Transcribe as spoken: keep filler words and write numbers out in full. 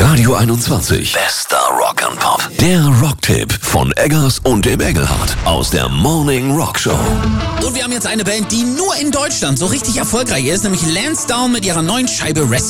Radio einundzwanzig. Bester Rock and Pop. Der Rocktipp von Eggers und dem Engelhardt aus der Morning Rock Show. Und wir haben jetzt eine Band, die nur in Deutschland so richtig erfolgreich ist, nämlich Lansdowne mit ihrer neuen Scheibe Rescue.